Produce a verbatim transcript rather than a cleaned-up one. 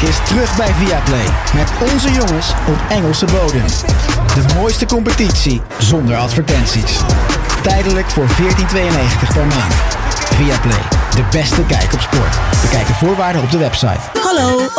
is terug bij Viaplay. Met onze jongens op Engelse bodem. De mooiste competitie zonder advertenties. Tijdelijk voor veertien tweeënnegentig per maand. Viaplay, de beste kijk op sport. Bekijk de voorwaarden op de website. Hallo.